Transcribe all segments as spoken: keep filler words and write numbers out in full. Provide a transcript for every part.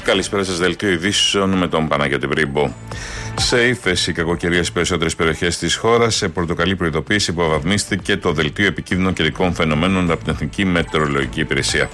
Καλησπέρα σας, δελτίο ειδήσεων με τον Παναγιώτη Βρίμπο. Σε ύφεση κακοκαιρία σε περισσότερες περιοχές της χώρας, σε πορτοκαλί προειδοποίηση υποβαθμίστηκε το δελτίο επικίνδυνων καιρικών φαινομένων από την Εθνική Μετεωρολογική Υπηρεσία.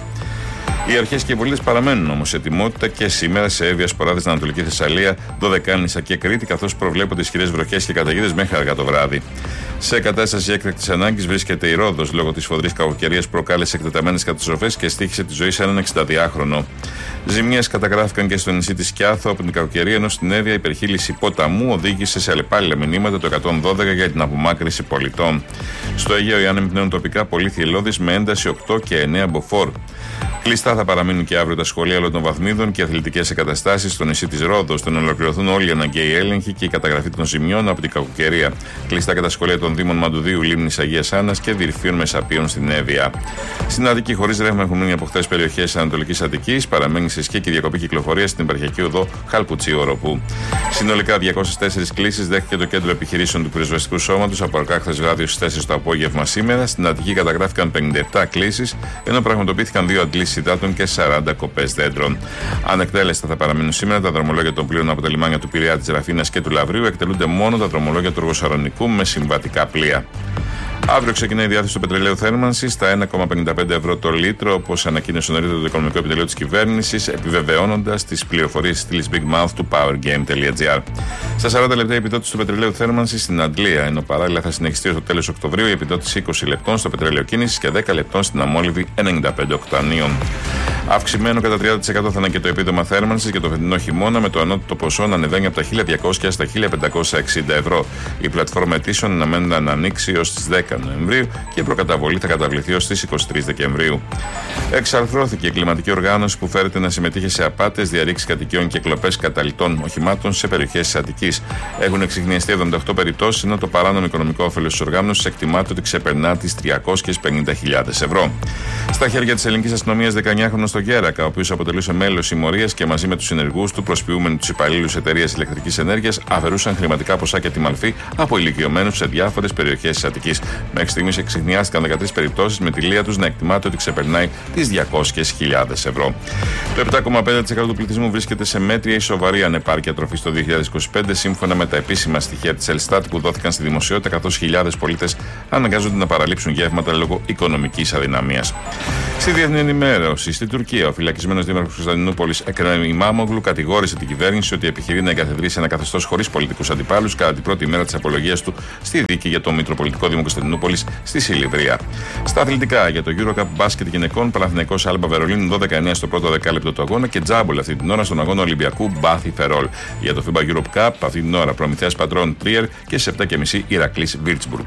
Οι αρχές και οι πολίτες παραμένουν όμως σε ετοιμότητα και σήμερα σε έβια σποράδες στην Ανατολική Θεσσαλία, Δωδεκάνησα και Κρήτη, καθώς προβλέπονται ισχυρές βροχές και καταιγίδες μέχρι αργά το βράδυ. Σε κατάσταση έκτακτης ανάγκης βρίσκεται η Ρόδος λόγω της φοδρής κακοκαιρίας που προκάλεσε εκτεταμένες καταστροφές και στοίχησε τη ζωή σε έναν εξηνταδυάχρονο. Ζημιές καταγράφηκαν και στο νησί της Κιάθο από την κακοκαιρία, ενώ στην Εύβοια η υπερχείληση ποταμού οδήγησε σε αλλεπάλληλα μηνύματα το εκατόν δώδεκα για την απομάκρυνση πολιτών. Στο Αιγαίο οι άνεμοι πνέουν τοπικά πολύ θυελλώδεις με ένταση οκτώ και εννέα μποφόρ. Κλειστά θα παραμείνουν και αύριο τα σχολεία όλων των βαθμίδων και αθλητικές εγκαταστάσεις στο νησί της Ρόδος, ώστε να ολοκληρωθούν όλοι οι αναγκαίοι έλεγχοι και η καταγραφή των ζημιών από την κακοκαιρία. Κλειστά και τα σχολεία των Δήμων Μαντουδίου, Λίμνης Αγίας Άννας και Δυρφίων Μεσαπίων στην Εύβοια. Στην Αττική, χωρίς ρεύμα έχουν μείνει από χθες περιοχές της Ανατολικής Αττικής, παραμένει σε ισχύ και διακοπή κυκλοφορία στην επαρχιακή οδό Χαλπουτσίου Οροπού. Συνολικά διακόσιες τέσσερις κλήσεις δέχτηκε το κέντρο επιχειρήσεων του πυροσβεστικού σώματος από αργά χθες βράδυ στις τέσσερις το απόγευμα σήμερα. Στην Αττική καταγράφηκαν πενήντα επτά κλήσεις, ενώ πραγματοποιήθηκαν δύο αντλήσεις υδάτων και σαράντα κοπές δέντρων. Ανεκτέλεστα θα παραμείνουν σήμερα τα δρομολόγια των πλοίων από τα λιμάνια του Πειραιά, της Ραφίνας και του Λαβρίου. Εκτελούνται μόνο τα δρομολόγια του Αργοσαρονικού με συμβατικά πλοία. Αύριο ξεκινάει η διάθεση του πετρελαίου θέρμανσης στα ένα κόμμα πενήντα πέντε ευρώ το λίτρο, όπως ανακοίνωσε νωρίτερα το Οικονομικό Επιτελείο της Κυβέρνησης, επιβεβαιώνοντας τις πληροφορίες της στήλης Big Mouth του powergame.gr. Στα σαράντα λεπτά η επιδότηση του πετρελαίου θέρμανσης στην Αντλία, ενώ παράλληλα θα συνεχιστεί στο τέλος Οκτωβρίου η επιδότηση είκοσι λεπτών στο πετρέλαιο κίνησης και δέκα λεπτών στην αμόλυβη ενενήντα πέντε οκτανίων. Αυξημένο κατά τριάντα τοις εκατό θα είναι και το επίδομα θέρμανσης για το φετινό χειμώνα, με το ανώτατο ποσό να ανεβαίνει από τα χίλια διακόσια στα χίλια πεντακόσια εξήντα ευρώ. Η πλατφόρμα αιτήσεων αναμένεται να ανοίξει ως τις δέκα Νοεμβρίου και η προκαταβολή θα καταβληθεί ως τις είκοσι τρεις Δεκεμβρίου. Εξαρθρώθηκε η κλιματική οργάνωση που φέρεται να συμμετείχε σε απάτες, διαρρήξεις κατοικιών και κλοπές καταλυτών οχημάτων σε περιοχές της Αττικής. Έχουν εξιχνιαστεί εβδομήντα οκτώ περιπτώσεις, ενώ το παράνομο οικονομικό όφελος της οργάνωσης εκτιμάται ότι ξεπερνά τις τριακόσιες πενήντα χιλιάδες ευρώ. Στα χέρια της ελληνικής αστυνομίας, δεκαεννιάχρονος στο Γέρακα, ο οποίος αποτελούσε μέλος συμμορίας και μαζί με τους συνεργούς του, προσποιούμενοι τους υπαλλήλους εταιρείας ηλεκτρικής ενέργειας, αφαιρούσαν χρηματικά ποσά και τη μαλφή από ηλικιωμένους σε διάφορες περιοχές της Αττικής. Μέχρι στιγμής εξιχνιάστηκαν δεκατρείς περιπτώσεις, με τη λία τους να εκτιμάται ότι ξεπερνάει τις διακόσιες χιλιάδες ευρώ. Το επτά κόμμα πέντε τοις εκατό του πληθυσμού βρίσκεται σε μέτρια ή σοβαρή ανεπάρκεια τροφής το δύο χιλιάδες είκοσι πέντε, σύμφωνα με τα επίσημα στοιχεία της Ελστάτ που δόθηκαν στη δημοσιότητα, καθώς χιλιάδες πολίτες αναγκάζονται να παραλείψουν γεύματα λόγω οικονομικής αδυναμίας. Στη διεθνή ενημέρωση, στη Τουρκία, ο φυλακισμένος δήμαρχος Κωνσταντινούπολης Εκρέμ Ιμάμογλου κατηγόρησε την κυβέρνηση ότι επιχειρεί να εγκαθιδρύσει ένα καθεστώς χωρίς πολιτικούς αντιπάλους κατά την πρώτη μέρα της απολογίας του στη δίκη για το Μητροπολιτικό Δήμο Κωνσταντινούπολης στη Σιλιβρία. Στα αθλητικά, για το EuroCup μπάσκετ γυναικών, Παναθηναϊκός Άλμπα Βερολίνου δώδεκα εννέα στο πρώτο δεκάλεπτο του αγώνα και τζάμπολ αυτή την ώρα στον αγώνα Ολυμπιακού Μπάθη Φερόλ. Για το φίμπα Europe Cup αυτή την ώρα Προμηθέας Πατρών Τρίερ και στις επτά και μισή Ηρακλής Βίρτσμπουργκ.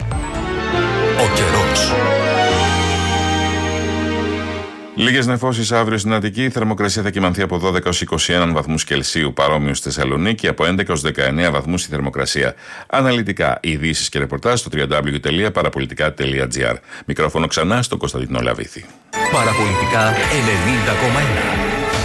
Ο καιρός. Λίγες νεφώσεις αύριο στην Αττική. Η θερμοκρασία θα κυμανθεί από δώδεκα έως είκοσι ένα βαθμούς Κελσίου, παρόμοιο στη Θεσσαλονίκη, από έντεκα έως δεκαεννέα βαθμούς η θερμοκρασία. Αναλυτικά, ειδήσεις και ρεπορτάζ στο double-u double-u double-u τελεία παραπολιτικά τελεία gr. Μικρόφωνο ξανά στον Κωνσταντίνο Λαβίθη. Παραπολιτικά ενενήντα κόμμα ένα.